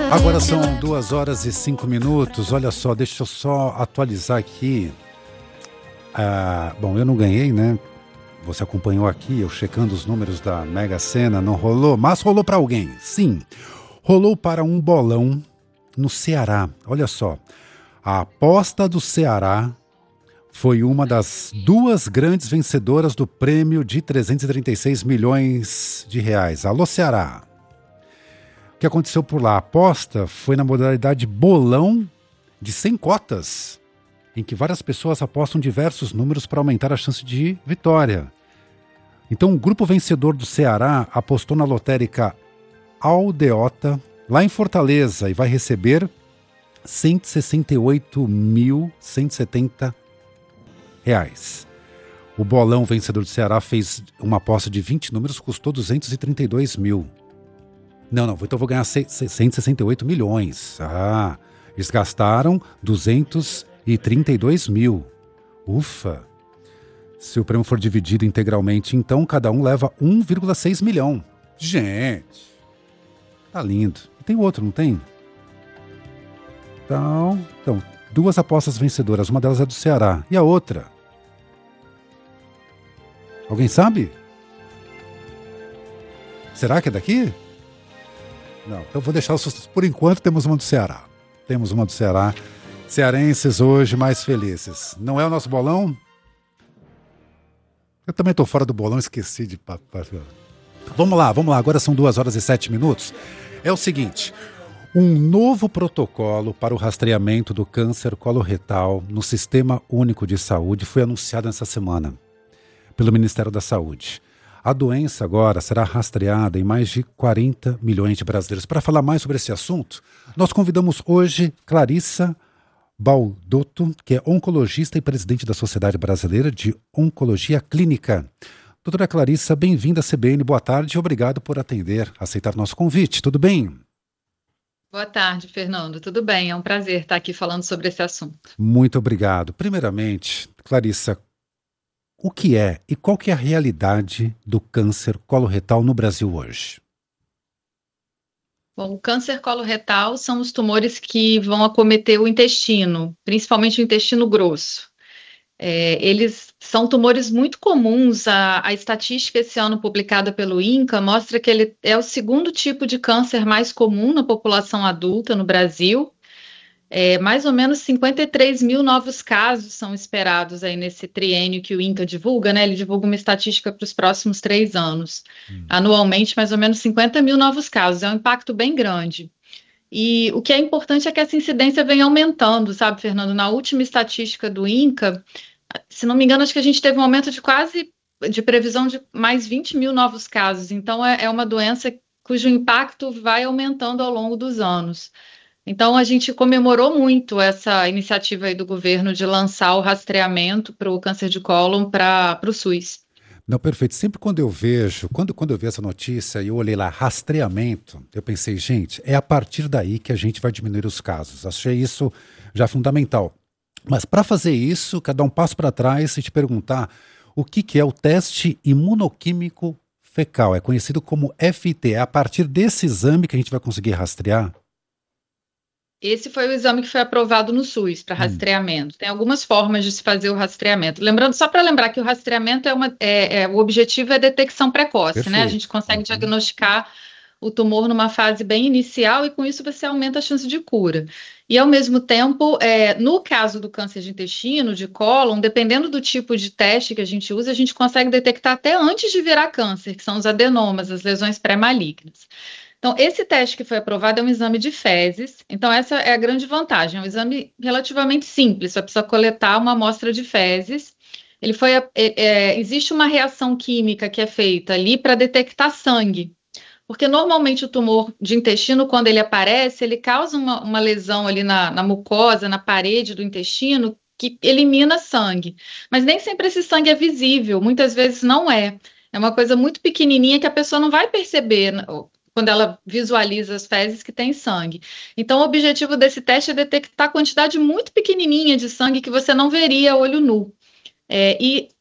Agora são 2 horas e 5 minutos. Olha só, deixa eu só atualizar aqui. Bom, eu não ganhei, né? Você acompanhou aqui, eu checando os números da Mega Sena, não rolou, mas rolou para alguém. Sim, rolou para um bolão no Ceará. Olha só, a aposta do Ceará foi uma das 2 grandes vencedoras do prêmio de 336 milhões de reais. Alô, Ceará! O que aconteceu por lá? A aposta foi na modalidade bolão de 100 cotas, em que várias pessoas apostam diversos números para aumentar a chance de vitória. Então, o grupo vencedor do Ceará apostou na lotérica Aldeota, lá em Fortaleza, e vai receber R$ 168.170. O bolão vencedor do Ceará fez uma aposta de 20 números, custou 232 mil. Não, então eu vou ganhar 168 milhões. Eles gastaram 232 mil. Ufa! Se o prêmio for dividido integralmente, então cada um leva 1,6 milhão. Gente, tá lindo. Tem outro, não tem? Então, 2 apostas vencedoras. Uma delas é do Ceará. E a outra? Alguém sabe? Será que é daqui? Não, então vou deixar os... Por enquanto temos uma do Ceará. Cearenses hoje mais felizes. Não é o nosso bolão? Eu também estou fora do bolão, esqueci de... Vamos lá. Agora são 2 horas e 7 minutos. É o seguinte, um novo protocolo para o rastreamento do câncer coloretal no Sistema Único de Saúde foi anunciado nessa semana pelo Ministério da Saúde. A doença agora será rastreada em mais de 40 milhões de brasileiros. Para falar mais sobre esse assunto, nós convidamos hoje Clarissa Baldotto, que é oncologista e presidente da Sociedade Brasileira de Oncologia Clínica. Doutora Clarissa, bem-vinda à CBN, boa tarde e obrigado por aceitar nosso convite. Tudo bem? Boa tarde, Fernando. Tudo bem? É um prazer estar aqui falando sobre esse assunto. Muito obrigado. Primeiramente, Clarissa, o que é e qual que é a realidade do câncer coloretal no Brasil hoje? Bom, o câncer coloretal são os tumores que vão acometer o intestino, principalmente o intestino grosso. Eles são tumores muito comuns. A estatística esse ano publicada pelo INCA mostra que ele é o segundo tipo de câncer mais comum na população adulta no Brasil. Mais ou menos 53 mil novos casos são esperados aí nesse triênio que o INCA divulga, né? Ele divulga uma estatística para os próximos 3 anos. Anualmente, mais ou menos 50 mil novos casos. É um impacto bem grande. E o que é importante é que essa incidência vem aumentando, sabe, Fernando? Na última estatística do INCA, se não me engano, acho que a gente teve um aumento de previsão de mais 20 mil novos casos. Então, é uma doença cujo impacto vai aumentando ao longo dos anos. Então, a gente comemorou muito essa iniciativa aí do governo de lançar o rastreamento para o câncer de cólon para o SUS. Não, perfeito. Sempre quando eu vejo, quando eu vi essa notícia e eu olhei lá, rastreamento, eu pensei, gente, é a partir daí que a gente vai diminuir os casos. Achei isso já fundamental. Mas para fazer isso, quero dar um passo para trás e te perguntar o que é o teste imunoquímico fecal. É conhecido como FIT. É a partir desse exame que a gente vai conseguir rastrear? Esse foi o exame que foi aprovado no SUS para rastreamento. Tem algumas formas de se fazer o rastreamento. Lembrando, só para lembrar que o rastreamento o objetivo é detecção precoce, Perfeito. né? A gente consegue diagnosticar o tumor numa fase bem inicial e com isso você aumenta a chance de cura. E ao mesmo tempo, no caso do câncer de intestino, de cólon, dependendo do tipo de teste que a gente usa, a gente consegue detectar até antes de virar câncer, que são os adenomas, as lesões pré-malignas. Então, esse teste que foi aprovado é um exame de fezes. Então, essa é a grande vantagem. É um exame relativamente simples, só precisa coletar uma amostra de fezes. Existe uma reação química que é feita ali para detectar sangue. Porque normalmente o tumor de intestino, quando ele aparece, ele causa uma lesão ali na mucosa, na parede do intestino, que elimina sangue. Mas nem sempre esse sangue é visível, muitas vezes não é. É uma coisa muito pequenininha que a pessoa não vai perceber quando ela visualiza as fezes que tem sangue. Então, o objetivo desse teste é detectar a quantidade muito pequenininha de sangue que você não veria a olho nu. E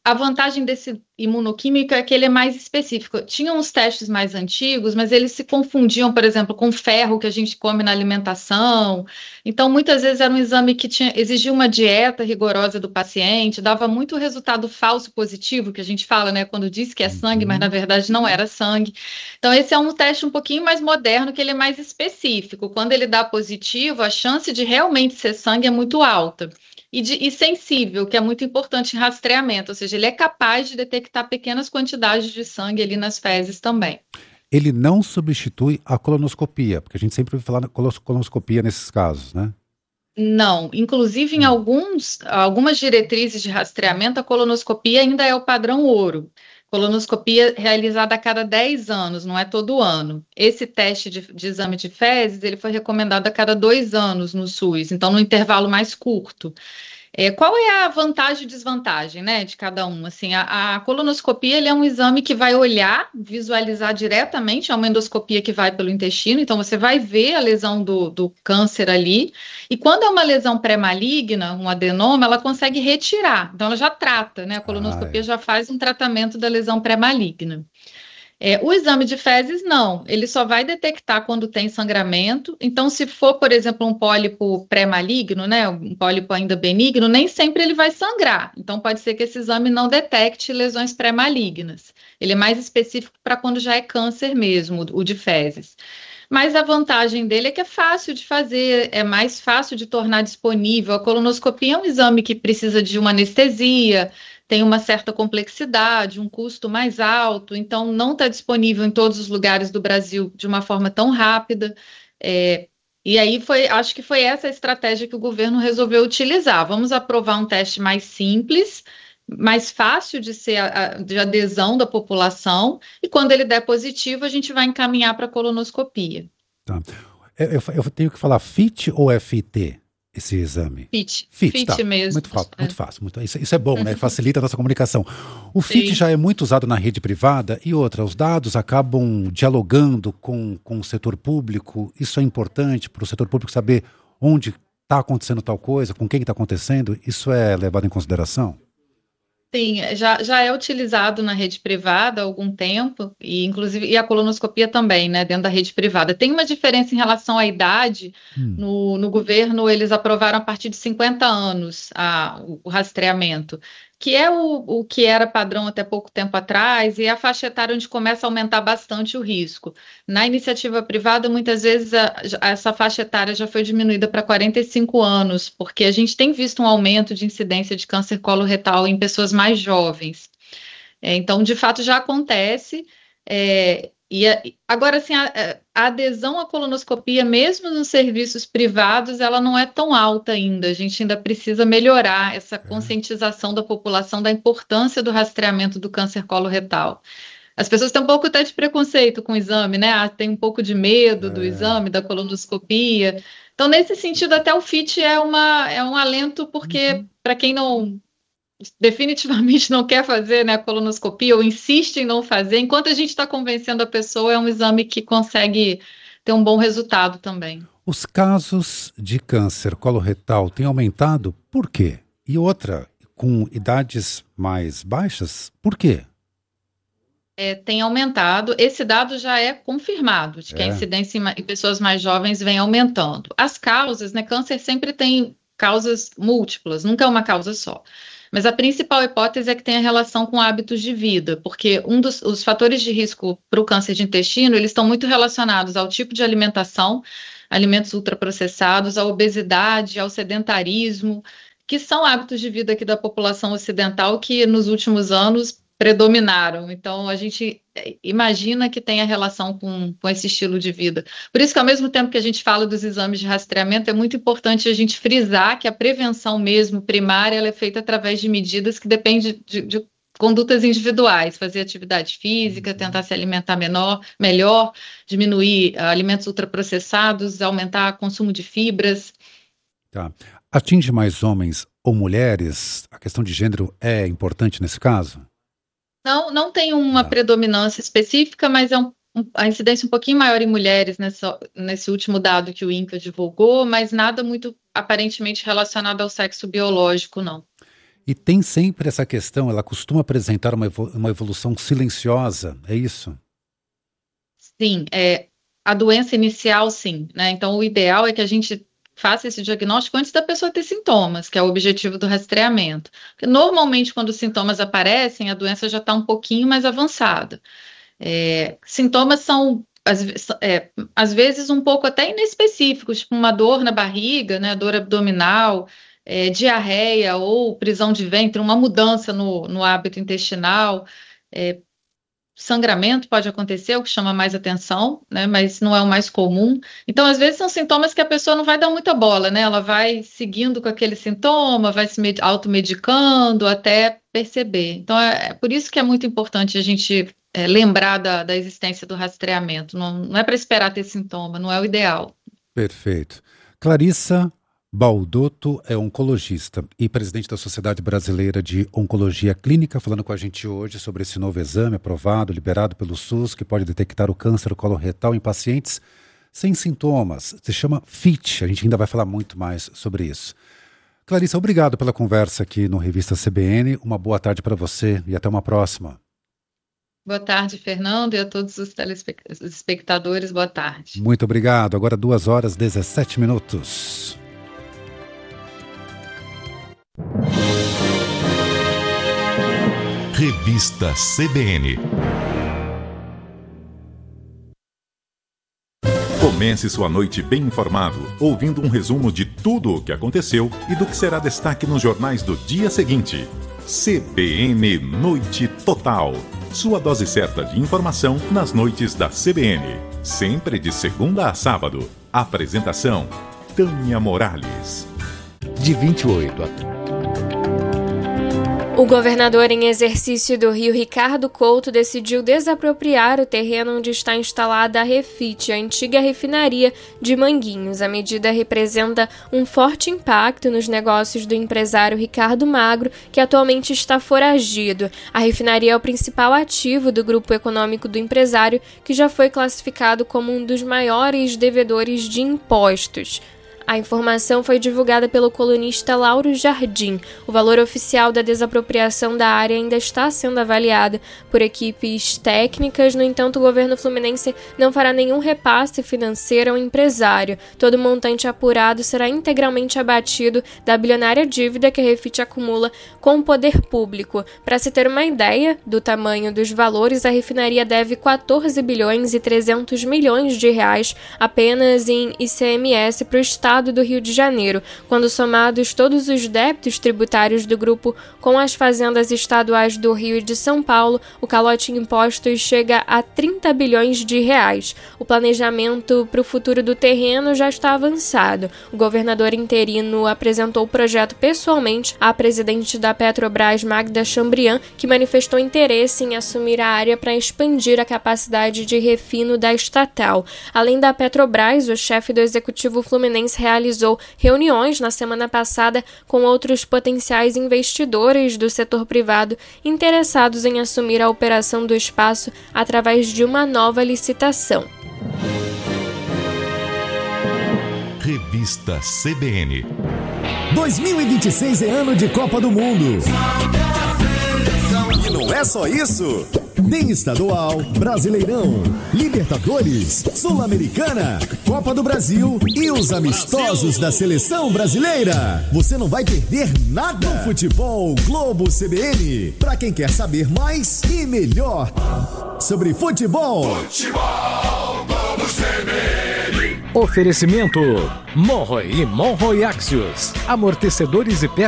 a vantagem desse imunoquímico é que ele é mais específico. Tinha uns testes mais antigos, mas eles se confundiam, por exemplo, com ferro que a gente come na alimentação. Então, muitas vezes era um exame que exigia uma dieta rigorosa do paciente, dava muito resultado falso positivo, que a gente fala, né, quando diz que é sangue, mas na verdade não era sangue. Então, esse é um teste um pouquinho mais moderno, que ele é mais específico. Quando ele dá positivo, a chance de realmente ser sangue é muito alta. E sensível, que é muito importante em rastreamento, ou seja, ele é capaz de detectar pequenas quantidades de sangue ali nas fezes também. Ele não substitui a colonoscopia, porque a gente sempre ouve falar na colonoscopia nesses casos, né? Não, inclusive em algumas diretrizes de rastreamento, a colonoscopia ainda é o padrão ouro. Colonoscopia realizada a cada 10 anos, não é todo ano. Esse teste de exame de fezes, ele foi recomendado a cada 2 anos no SUS, então no intervalo mais curto. Qual é a vantagem e desvantagem, né, de cada um? Assim, a colonoscopia ele é um exame que vai olhar, visualizar diretamente, é uma endoscopia que vai pelo intestino, então você vai ver a lesão do câncer ali, e quando é uma lesão pré-maligna, um adenoma, ela consegue retirar, então ela já trata, né? A Ah, colonoscopia é. já faz um tratamento da lesão pré-maligna. O exame de fezes, não. Ele só vai detectar quando tem sangramento. Então, se for, por exemplo, um pólipo pré-maligno, né, um pólipo ainda benigno, nem sempre ele vai sangrar. Então, pode ser que esse exame não detecte lesões pré-malignas. Ele é mais específico para quando já é câncer mesmo, o de fezes. Mas a vantagem dele é que é fácil de fazer, é mais fácil de tornar disponível. A colonoscopia é um exame que precisa de uma anestesia, tem uma certa complexidade, um custo mais alto, então não está disponível em todos os lugares do Brasil de uma forma tão rápida. E aí acho que foi essa a estratégia que o governo resolveu utilizar. Vamos aprovar um teste mais simples, mais fácil de ser de adesão da população, e quando ele der positivo, a gente vai encaminhar para a colonoscopia. Tá. Eu tenho que falar FIT ou FT, esse exame? FIT, FIT, tá. FIT mesmo. Muito fácil. Isso é bom, né? Facilita a nossa comunicação. O FIT Sim. já é muito usado na rede privada e outra, os dados acabam dialogando com o setor público. Isso é importante para o setor público saber onde está acontecendo tal coisa, com quem está acontecendo. Isso é levado em consideração? Sim, já é utilizado na rede privada há algum tempo, e inclusive e a colonoscopia também, né, dentro da rede privada. Tem uma diferença em relação à idade. Hum. No governo, eles aprovaram a partir de 50 anos o rastreamento, que é o que era padrão até pouco tempo atrás, e é a faixa etária onde começa a aumentar bastante o risco. Na iniciativa privada, muitas vezes essa faixa etária já foi diminuída para 45 anos, porque a gente tem visto um aumento de incidência de câncer coloretal em pessoas mais jovens. Então, de fato, já acontece. Agora, assim, a adesão à colonoscopia, mesmo nos serviços privados, ela não é tão alta ainda. A gente ainda precisa melhorar essa conscientização da população da importância do rastreamento do câncer coloretal. As pessoas têm um pouco até de preconceito com o exame, né? Tem um pouco de medo do É. exame, da colonoscopia. Então, nesse sentido, até o FIT é um alento, porque para quem não definitivamente não quer fazer, né, a colonoscopia ou insiste em não fazer, enquanto a gente está convencendo a pessoa, é um exame que consegue ter um bom resultado também. Os casos de câncer coloretal têm aumentado? Por quê? E outra, com idades mais baixas, por quê? Tem aumentado. Esse dado já é confirmado, de que a É. incidência em pessoas mais jovens vem aumentando. As causas, né? Câncer sempre tem causas múltiplas, nunca é uma causa só. Mas a principal hipótese é que tem a relação com hábitos de vida, porque os fatores de risco para o câncer de intestino, eles estão muito relacionados ao tipo de alimentação, alimentos ultraprocessados, à obesidade, ao sedentarismo, que são hábitos de vida aqui da população ocidental que nos últimos anos predominaram. Então, a gente imagina que tem a relação com esse estilo de vida. Por isso que, ao mesmo tempo que a gente fala dos exames de rastreamento, é muito importante a gente frisar que a prevenção mesmo primária ela é feita através de medidas que dependem de condutas individuais, fazer atividade física, tentar se alimentar melhor, diminuir alimentos ultraprocessados, aumentar o consumo de fibras. Tá. Atinge mais homens ou mulheres? A questão de gênero é importante nesse caso? Não tem uma Tá. predominância específica, mas a incidência um pouquinho maior em mulheres nesse último dado que o INCA divulgou, mas nada muito aparentemente relacionado ao sexo biológico, não. E tem sempre essa questão, ela costuma apresentar uma evolução silenciosa, é isso? Sim, a doença inicial, sim, né? Então, o ideal é que a gente faça esse diagnóstico antes da pessoa ter sintomas, que é o objetivo do rastreamento. Porque, normalmente, quando os sintomas aparecem, a doença já está um pouquinho mais avançada. Sintomas são, às vezes, um pouco até inespecíficos, tipo uma dor na barriga, né? Dor abdominal, diarreia ou prisão de ventre, uma mudança no hábito intestinal. Sangramento pode acontecer, o que chama mais atenção, né? Mas não é o mais comum. Então, às vezes, são sintomas que a pessoa não vai dar muita bola, né? Ela vai seguindo com aquele sintoma, vai se automedicando até perceber. Então, é por isso que é muito importante a gente lembrar da existência do rastreamento. Não é para esperar ter sintoma, não é o ideal. Perfeito. Clarissa Baldotto é oncologista e presidente da Sociedade Brasileira de Oncologia Clínica, falando com a gente hoje sobre esse novo exame aprovado, liberado pelo SUS, que pode detectar o câncer coloretal em pacientes sem sintomas. Se chama FIT, a gente ainda vai falar muito mais sobre isso. Clarissa, obrigado pela conversa aqui no Revista CBN. Uma boa tarde para você e até uma próxima. Boa tarde, Fernando, e a todos os espectadores, boa tarde. Muito obrigado. Agora 2h17. Revista CBN. Comece sua noite bem informado, ouvindo um resumo de tudo o que aconteceu e do que será destaque nos jornais do dia seguinte. CBN Noite Total. Sua dose certa de informação nas noites da CBN. Sempre de segunda a sábado. Apresentação: Tânia Morales. De 28 a... O governador em exercício do Rio, Ricardo Couto, decidiu desapropriar o terreno onde está instalada a Refit, a antiga refinaria de Manguinhos. A medida representa um forte impacto nos negócios do empresário Ricardo Magro, que atualmente está foragido. A refinaria é o principal ativo do grupo econômico do empresário, que já foi classificado como um dos maiores devedores de impostos. A informação foi divulgada pelo colunista Lauro Jardim. O valor oficial da desapropriação da área ainda está sendo avaliado por equipes técnicas. No entanto, o governo fluminense não fará nenhum repasse financeiro ao empresário. Todo o montante apurado será integralmente abatido da bilionária dívida que a Refit acumula com o poder público. Para se ter uma ideia do tamanho dos valores, a refinaria deve 14 bilhões e 300 milhões de reais apenas em ICMS para o estado do Rio de Janeiro. Quando somados todos os débitos tributários do grupo com as fazendas estaduais do Rio e de São Paulo, o calote em impostos chega a 30 bilhões de reais. O planejamento para o futuro do terreno já está avançado. O governador interino apresentou o projeto pessoalmente à presidente da Petrobras, Magda Chambriand, que manifestou interesse em assumir a área para expandir a capacidade de refino da estatal. Além da Petrobras, o chefe do executivo fluminense realizou reuniões na semana passada com outros potenciais investidores do setor privado interessados em assumir a operação do espaço através de uma nova licitação. Revista CBN. 2026 é ano de Copa do Mundo. E não é só isso. Tem estadual, Brasileirão, Libertadores, Sul-Americana, Copa do Brasil e os amistosos da Seleção Brasileira. Você não vai perder nada no Futebol Globo CBN. Para quem quer saber mais e melhor sobre futebol. Futebol Globo CBN. Oferecimento Monroe e Monroe Axios, amortecedores e peças